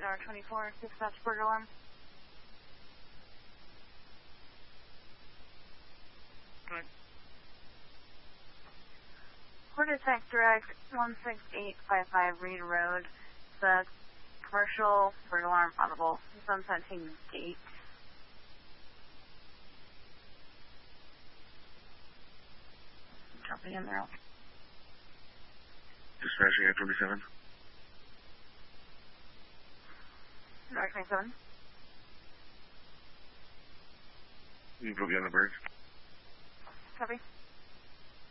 R24, dispatch burger alarm. Good. Portatech Direct 16855 Reed Road. It's a commercial burger alarm audible. Sunset Gate. Copy in there. Dispatching at 27. North 27. You can put me on the bird. Copy.